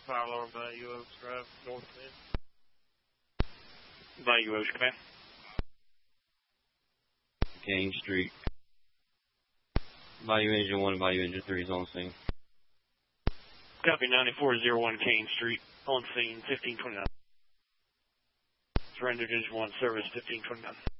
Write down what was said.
Fire alarm Bayou Oaks Drive, North Bend. Bayou Oaks, command. Kane Street. Bayou Engine 1 and Bayou Engine 3 is on scene. Copy 9401 Kane Street, on scene 1529. Surrendered Engine 1, service 1529.